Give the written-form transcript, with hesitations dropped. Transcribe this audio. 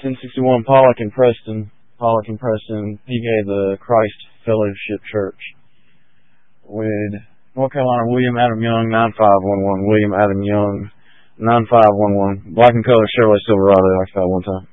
1061 Pollock and Preston. PK, the Christ Fellowship Church. With North Carolina, William Adam Young, 9511. William Adam Young, 9511. Black and color Chevrolet Silverado, I saw one time.